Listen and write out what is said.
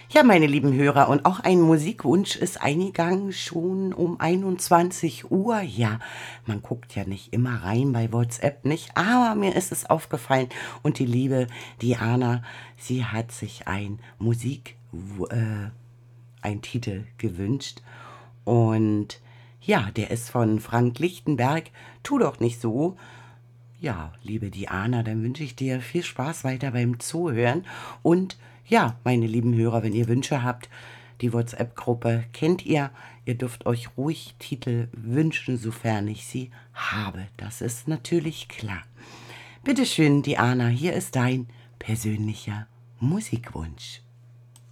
Ja, meine lieben Hörer, und auch ein Musikwunsch ist eingegangen, schon um 21 Uhr. Ja, man guckt ja nicht immer rein bei WhatsApp, nicht? Aber mir ist es aufgefallen und die liebe Diana, sie hat sich ein Titel gewünscht. Und ja, der ist von Frank Lichtenberg. Tu doch nicht so. Ja, liebe Diana, dann wünsche ich dir viel Spaß weiter beim Zuhören. Und ja, meine lieben Hörer, wenn ihr Wünsche habt, die WhatsApp-Gruppe kennt ihr. Ihr dürft euch ruhig Titel wünschen, sofern ich sie habe. Das ist natürlich klar. Bitteschön, Diana, hier ist dein persönlicher Musikwunsch.